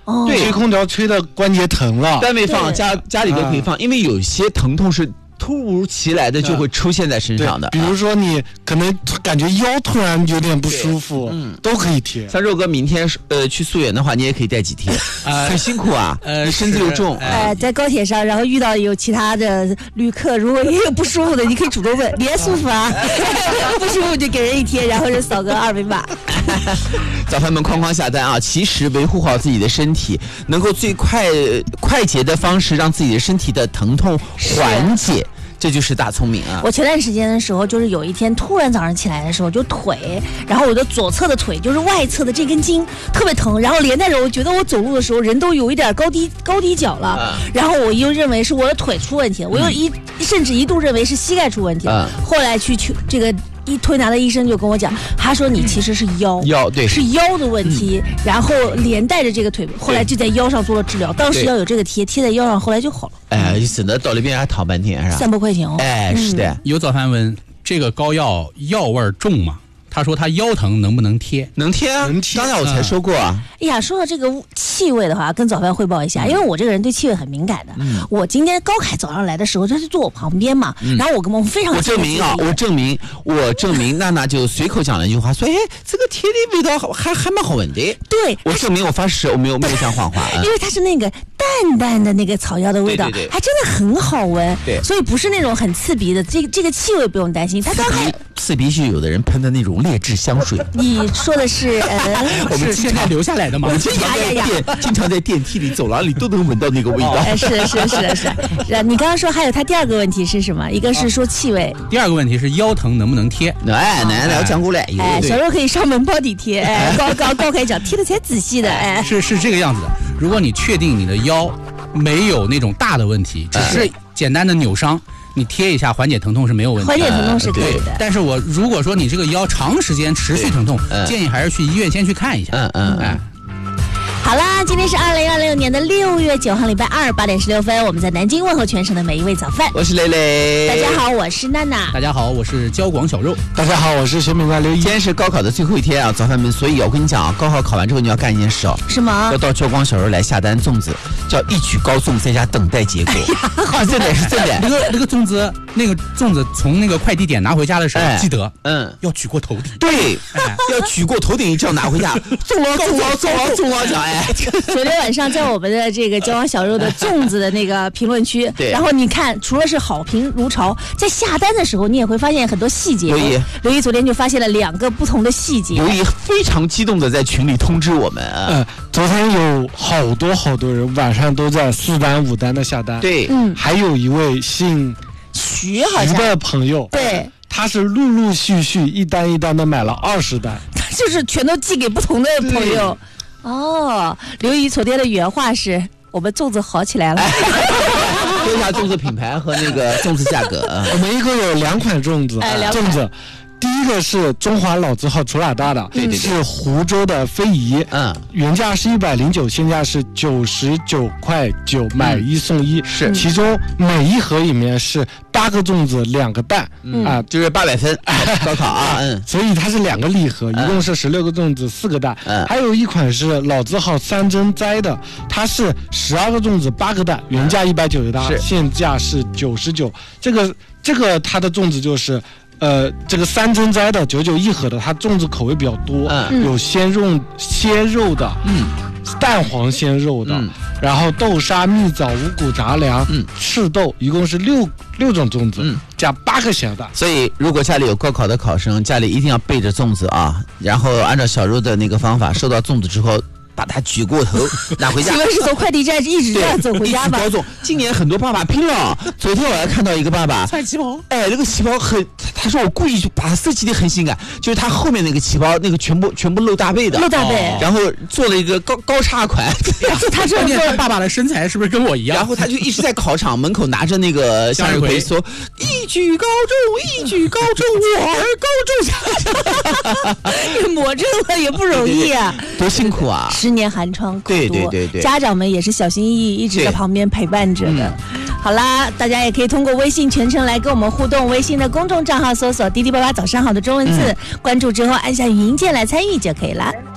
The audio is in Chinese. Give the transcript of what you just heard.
哦， 吹空调吹的关节疼了， 单位放，家里都可以放，因为有些疼痛是突如其来的就会出现在身上的。 比如说你可能感觉腰突然有点不舒服，都可以贴。 像肉哥明天去溯源的话，你也可以带几贴，很辛苦啊，你身子又重。 在高铁上，然后遇到有其他的旅客，如果也有不舒服的，你可以主动问，你也舒服啊？不舒服就给人一贴，然后就扫个2维码。 早饭们哐哐下单啊！其实维护好自己的身体，能够最快捷的方式让自己的身体的疼痛缓解。这就是大聪明啊！ 我前段时间的时候，就是有一天突然早上起来的时候，就腿，然后我的左侧的腿就是外侧的这根筋特别疼，然后连带着我觉得我走路的时候人都有一点高低脚了，然后我又认为是我的腿出问题了，我又甚至一度认为是膝盖出问题了，后来去这个。一推拿的医生就跟我讲，他说你其实是腰对， 是腰的问题，然后连带着这个腿，后来就在腰上做了治疗。当时要有这个贴在腰上，后来就好了。 哎，省得到那边还躺半天是吧 ？300块钱哦。 哎，是的。 有早饭问这个膏药味重吗？他说他腰疼能不能贴？ 能贴啊，刚才我才说过啊。 哎呀，说到这个气味的话，跟早饭汇报一下，因为我这个人对气味很敏感的。我今天高凯早上来的时候，他就坐我旁边嘛，然后我非常我证明娜娜就随口讲了一句话，说哎，这个贴的味道还蛮好闻的。 对， 我证明我发誓我没有讲谎话， 因为它是那个淡淡的那个草药的味道， 对还真的很好闻。 对， 所以不是那种很刺鼻的，这个气味不用担心。它刚才刺鼻是有的人喷的那种劣质香水。 你说的是我们现在留下来的吗？ 经常在电梯里、走廊里都能闻到那个味道。 是。你刚刚说还有他第二个问题是什么？一个是说气味， 第二个问题是腰疼能不能贴？ 哎，来讲过来。 哎，小肉可以上门包底贴。哎，高开讲贴的才仔细的。哎， 是这个样子的。如果你确定你的腰没有那种大的问题，只是简单的扭伤。你贴一下缓解疼痛是没有问题的， 缓解疼痛是可以的。 但是如果说你这个腰长时间持续疼痛，建议还是去医院先去看一下。 好啦，今天是2026年的6月9号，礼拜二8点16分，我们在南京问候全省的每一位早饭。 我是蕾蕾， 大家好，我是娜娜， 大家好，我是焦广小肉， 大家好，我是小敏官刘一。 今天是高考的最后一天啊，早饭们，所以我跟你讲啊，高考考完之后你要干一件事哦， 什么？ 要到焦广小肉来下单粽子，叫一举高粽，在家等待结果。 好， 真的是真的。 那个粽子从那个快递点拿回家的时候，记得要举过头顶。 对，要举过头顶，这样拿回家。中了奖哎！ 昨天晚上在我们的这个焦广小肉的粽子的那个评论区，然后你看，除了是好评如潮，在下单的时候你也会发现很多细节。刘一昨天就发现了2个不同的细节。 刘一非常激动的在群里通知我们昨天有好多人晚上都在4单5单的下单。 对， 还有一位姓徐的朋友， 对， 他是陆续一单一单的买了20单， 他就是全都寄给不同的朋友。哦，刘姨昨天的原话是：我们粽子好起来了。 说一下粽子品牌和那个粽子价格。 我们一共有2款粽子，粽子。第一个是中华老字号楚老大的，是湖州的非遗，原价是109，现价是99.9块买1送1， 是， 其中每一盒里面是8个粽子2个蛋， 就是800分高考啊， 所以它是2个礼盒，一共是16个粽子4个蛋，还有一款是老字号3珍斋的，它是12个粽子8个蛋，原价198，现价是99，这个它的粽子就是。这个3珍斋的99一盒的，它粽子口味比较多，有鲜肉的，蛋黄鲜肉的，然后豆沙、蜜枣、五谷杂粮，赤豆，一共是6种粽子，加8个咸蛋。 所以如果家里有高考的考生，家里一定要备着粽子啊，然后按照小肉的那个方法，收到粽子之后。把它举过头拿回家。 请问是从快递站一直这样走回家吗？ 今年很多爸爸拼了。昨天我还看到一个爸爸穿旗袍， 哎，那个旗袍他说我故意就把它设计的很性感，就是他后面那个旗袍那个全部露大背的，然后做了一个高叉款。 他这样爸爸的身材是不是跟我一样？ 然后他就一直在考场门口拿着那个向日葵说一举高中，一举高中，我儿高中。 抹这个也不容易啊， 多辛苦啊 ！10年寒窗苦读， 对， 家长们也是小心翼翼，一直在旁边陪伴着的。好啦，大家也可以通过微信全程来跟我们互动，微信的公众账号搜索“滴滴爸爸早上好”的中文字，关注之后按下语音键来参与就可以了。